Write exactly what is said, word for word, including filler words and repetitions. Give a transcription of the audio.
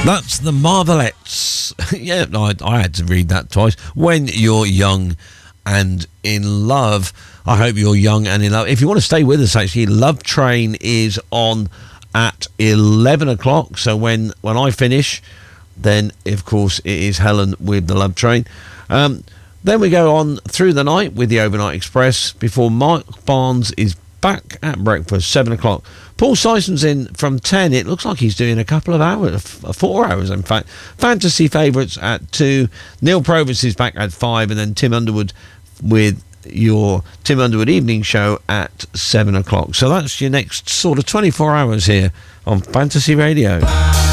That's the Marvelettes. yeah, I, I had to read that twice. When you're young and in love. I hope you're young and in love. If you want to stay with us, actually, Love Train is on at eleven o'clock. So when, when I finish, then, of course, it is Helen with the Love Train. Um, then we go on through the night with the Overnight Express before Mark Barnes is back at breakfast, seven o'clock. Paul Syson's in from ten. It looks like he's doing a couple of hours, four hours, in fact. Fantasy Favourites at two. Neil Provis is back at five. And then Tim Underwood with your Tim Underwood evening show at seven o'clock. So that's your next sort of twenty-four hours here on Fantasy Radio.